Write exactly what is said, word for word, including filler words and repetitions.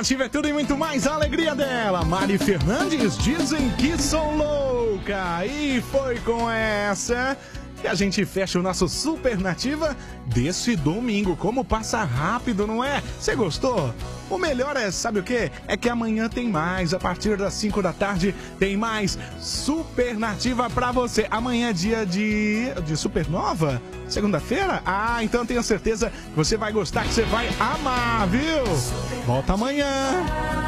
Nativa é tudo e muito mais, a alegria dela. Mari Fernandes, dizem que sou louca. E foi com essa que a gente fecha o nosso Super Nativa desse domingo. Como passa rápido, não é? Você gostou? O melhor é, sabe o quê? É que amanhã tem mais. A partir das cinco da tarde tem mais Super Nativa pra você. Amanhã é dia de... de Supernova? Segunda-feira? Ah, então tenho certeza que você vai gostar, que você vai amar, viu? Volta amanhã.